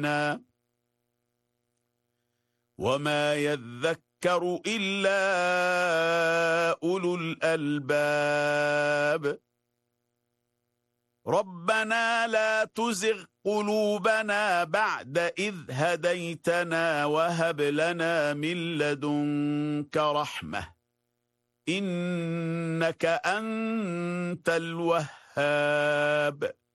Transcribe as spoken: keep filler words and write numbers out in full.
وما يذكر إلا أولو الألباب ربنا لا تزغ قلوبنا بعد إذ هديتنا وهب لنا من لدنك رحمة إنك أنت الوهاب